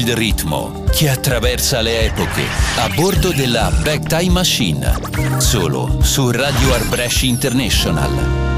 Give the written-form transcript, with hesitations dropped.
il ritmo che attraversa le epoche a bordo della Back Time Machine, solo su Radio Art Brescia International.